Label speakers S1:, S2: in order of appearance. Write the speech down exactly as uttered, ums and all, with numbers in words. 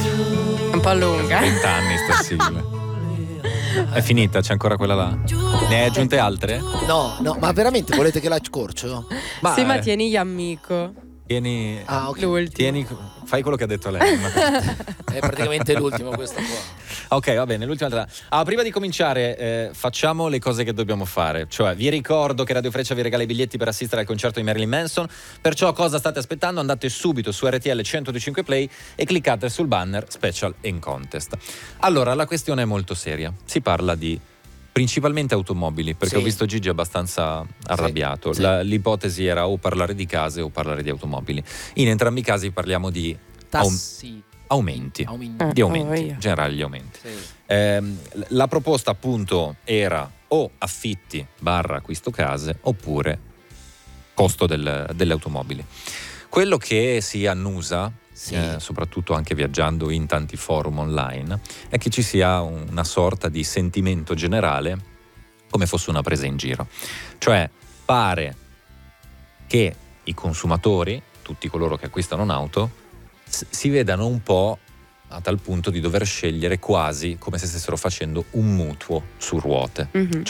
S1: Un po' lunga.
S2: venti anni sta sigla. È finita? C'è ancora quella là? Ne hai aggiunte altre?
S3: No, no, ma veramente volete che la scorcio?
S2: Ma
S1: Sì, ma
S2: eh,
S1: tieni gli amico.
S2: tieni,
S3: Ah, ok.
S1: L'ultimo.
S2: tieni, fai quello che ha detto lei.
S3: È praticamente l'ultimo questo qua.
S2: Ok, va bene, l'ultima tra... Ah, prima di cominciare, eh, facciamo le cose che dobbiamo fare. Cioè, vi ricordo che Radio Freccia vi regala i biglietti per assistere al concerto di Marilyn Manson. Perciò cosa state aspettando? Andate subito su R T L centodue e cinque Play e cliccate sul banner Special in Contest. Allora, la questione è molto seria. Si parla di principalmente automobili, perché
S3: Sì.
S2: ho visto Gigi abbastanza arrabbiato.
S3: Sì.
S2: La- l'ipotesi era o parlare di case o parlare di automobili. In entrambi i casi parliamo di aum-
S3: Tassi.
S2: aumenti.
S3: Aumenti.
S2: Di
S1: Oh,
S2: aumenti,
S1: io.
S2: in generale gli aumenti.
S3: Sì.
S2: Ehm, la proposta appunto era o affitti barra acquisto case oppure costo del- delle automobili. Quello che si annusa,
S3: Sì.
S2: eh, soprattutto anche viaggiando in tanti forum online, è che ci sia una sorta di sentimento generale come fosse una presa in giro. Cioè pare che i consumatori, tutti coloro che acquistano un'auto, s- si vedano un po' a tal punto di dover scegliere quasi come se stessero facendo un mutuo su ruote.
S1: Mhm.